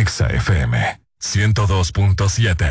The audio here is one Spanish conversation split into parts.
Exa FM 102.7.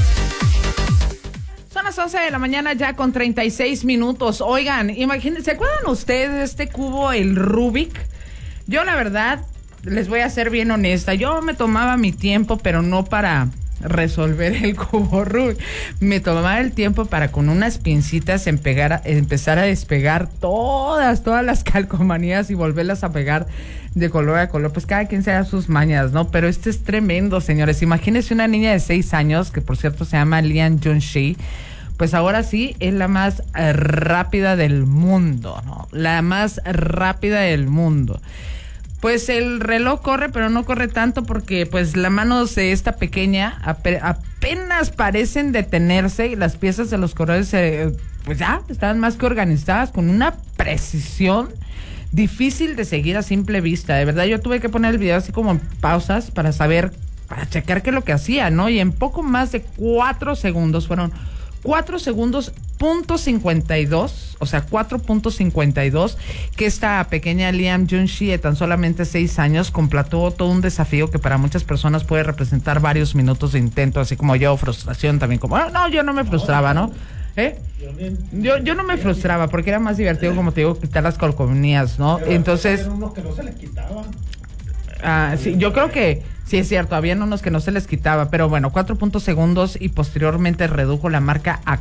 Son las 11 de la mañana ya con 36 minutos. Oigan, imagínense, ¿se acuerdan ustedes de este cubo, el Rubik? Yo la verdad, les voy a ser bien honesta, yo me tomaba mi tiempo, pero no para resolver el cubo Rubik. Me tomaba el tiempo para con unas pincitas empezar a despegar todas las calcomanías y volverlas a pegar de color a color. Pues cada quien se da sus mañas, ¿no? Pero este es tremendo, señores. Imagínense una niña de 6 años, que por cierto se llama Lian Junshi. Pues ahora sí es la más rápida del mundo, ¿no? La más rápida del mundo. Pues el reloj corre, pero no corre tanto porque pues las manos de esta pequeña apenas parecen detenerse y las piezas de los corredores pues ya estaban más que organizadas con una precisión difícil de seguir a simple vista. De verdad, yo tuve que poner el video así como en pausas para checar qué es lo que hacía, ¿no? Y en poco más de 4 segundos, fueron 4 segundos, .52, o sea, 4.52, que esta pequeña Liam Junshi, de tan solamente 6 años, completó todo un desafío que para muchas personas puede representar varios minutos de intento, así como yo, frustración también, como, no, yo no me frustraba, ¿no? Yo no me frustraba, porque era más divertido, como te digo, quitar las calcomanías, ¿no? Pero entonces... eran unos que no se les quitaban. Sí, yo creo que sí es cierto, habían unos que no se les quitaba, pero bueno, 4 segundos y posteriormente redujo la marca a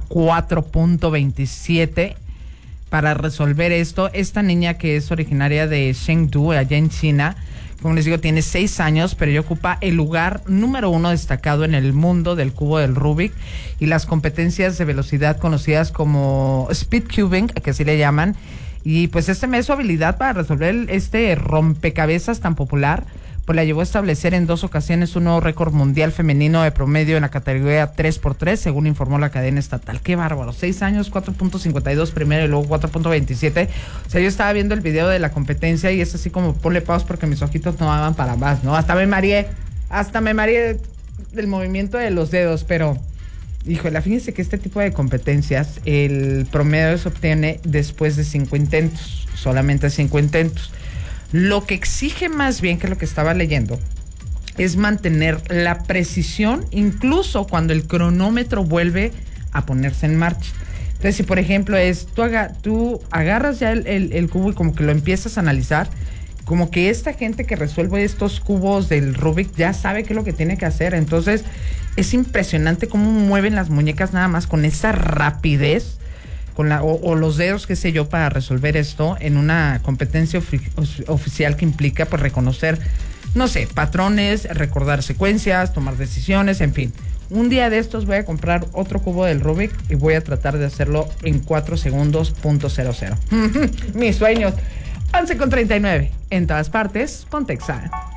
4.27 para resolver esto. Esta niña, que es originaria de Chengdu, allá en China, como les digo, tiene 6 años, pero ella ocupa el lugar número 1 destacado en el mundo del cubo del Rubik y las competencias de velocidad conocidas como speed cubing, que así le llaman. Y pues me dio su habilidad para resolver este rompecabezas tan popular, pues la llevó a establecer en 2 ocasiones un nuevo récord mundial femenino de promedio en la categoría 3x3, según informó la cadena estatal. ¡Qué bárbaro! 6 años, 4.52 primero y luego 4.27. O sea, yo estaba viendo el video de la competencia y es así como ponle pausa porque mis ojitos no daban para más, ¿no? Hasta me mareé del movimiento de los dedos, pero... Híjole, fíjense que este tipo de competencias, el promedio se obtiene después de 5 intentos, solamente 5 intentos. Lo que exige más bien, que lo que estaba leyendo, es mantener la precisión incluso cuando el cronómetro vuelve a ponerse en marcha. Entonces, si por ejemplo tú agarras ya el cubo y como que lo empiezas a analizar, como que esta gente que resuelve estos cubos del Rubik ya sabe qué es lo que tiene que hacer. Entonces es impresionante cómo mueven las muñecas nada más con esa rapidez o los dedos, qué sé yo, para resolver esto en una competencia oficial que implica pues reconocer, no sé, patrones, recordar secuencias, tomar decisiones, en fin. Un día de estos voy a comprar otro cubo del Rubik y voy a tratar de hacerlo en 4 segundos .00. Mis sueños. 11:39. En todas partes, ponte Exa.